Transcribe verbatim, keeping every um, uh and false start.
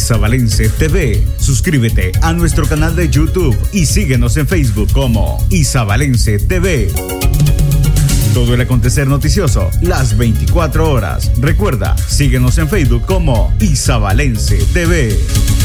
Isabalense T V. Suscríbete a nuestro canal de YouTube y síguenos en Facebook como Isabalense T V. Todo el acontecer noticioso, las veinticuatro horas. Recuerda, síguenos en Facebook como Isabalense T V.